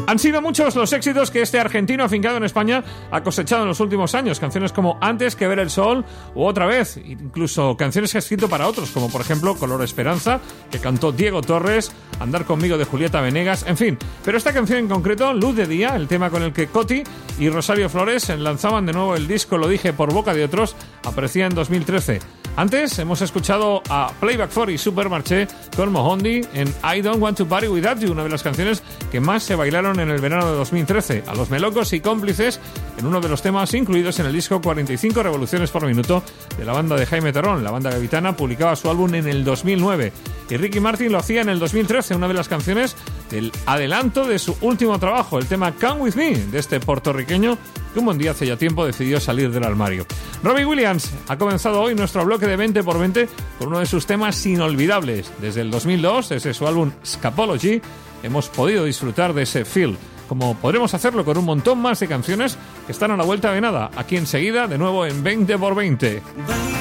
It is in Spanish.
Han sido muchos los éxitos que este argentino afincado en España ha cosechado en los últimos años. Canciones como Antes que ver el sol u Otra vez. Incluso canciones que ha escrito para otros, como por ejemplo Color Esperanza, que cantó Diego Torres, Andar conmigo de Julieta Venegas, en fin. Pero esta canción en concreto, Luz de Día, el tema con el que Coti y Rosario Flores lanzaban de nuevo el disco Lo dije por boca de otros, aparecía en 2013. Antes hemos escuchado a Playback 4 y Supermarché con Mohondi en I Don't Want to Party Without You, una de las canciones que más se bailaron en el verano de 2013. A Los Melocos y Cómplices en uno de los temas incluidos en el disco 45 revoluciones por minuto de la banda de Jaime Terrón. La banda gaditana publicaba su álbum en el 2009 y Ricky Martin lo hacía en el 2013, una de las canciones del adelanto de su último trabajo, el tema Come With Me, de este puertorriqueño que un buen día hace ya tiempo decidió salir del armario. Robbie Williams ha comenzado hoy nuestro bloque de 20x20 con uno de sus temas inolvidables. Desde el 2002, desde su álbum Scapology, hemos podido disfrutar de ese feel, como podremos hacerlo con un montón más de canciones que están a la vuelta de nada, aquí enseguida, de nuevo en 20x20.